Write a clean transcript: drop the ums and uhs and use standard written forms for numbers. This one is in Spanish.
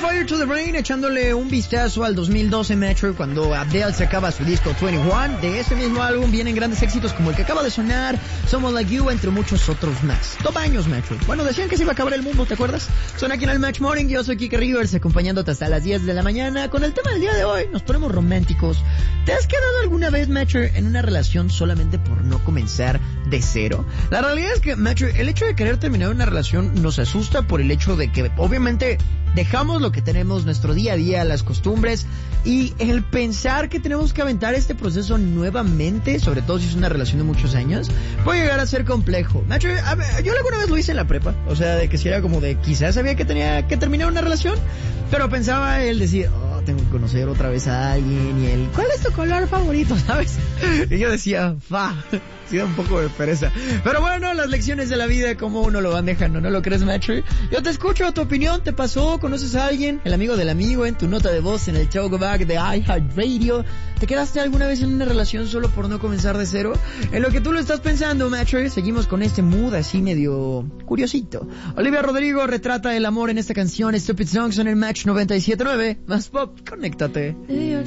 Fire to the Rain, echándole un vistazo al 2012 Metro, cuando Adele sacaba su disco 21. De ese mismo álbum vienen grandes éxitos como el que acaba de sonar, Someone Like You, entre muchos otros más. Top años Metro. Bueno, decían que se iba a acabar el mundo, ¿te acuerdas? Son aquí en el Match Morning, yo soy Kike Rivers, acompañándote hasta las 10 de la mañana. Con el tema del día de hoy, nos ponemos románticos. ¿Te has quedado alguna vez, Metro, en una relación solamente por no comenzar de cero? La realidad es que, Metro, el hecho de querer terminar una relación nos asusta por el hecho de que, obviamente, dejamos lo que tenemos, nuestro día a día, las costumbres, y el pensar que tenemos que aventar este proceso nuevamente, sobre todo si es una relación de muchos años, puede llegar a ser complejo. Nacho, yo alguna vez lo hice en la prepa, o sea, de que si era como de, quizás sabía que tenía que terminar una relación, pero pensaba él decir, tengo que conocer otra vez a alguien, y él, ¿cuál es tu color favorito? ¿Sabes? Y yo decía, sí da un poco de pereza. Pero bueno, las lecciones de la vida, como uno lo van dejando, ¿no lo crees, Macho? Yo te escucho, tu opinión, ¿te pasó? ¿Conoces a alguien? El amigo del amigo, en tu nota de voz en el Talkback de iHeartRadio. ¿Te quedaste alguna vez en una relación solo por no comenzar de cero? En lo que tú lo estás pensando, Macho, seguimos con este mood así medio curiosito. Olivia Rodrigo retrata el amor en esta canción, Stupid Songs, en el Match 97.9. Más pop, conéctate.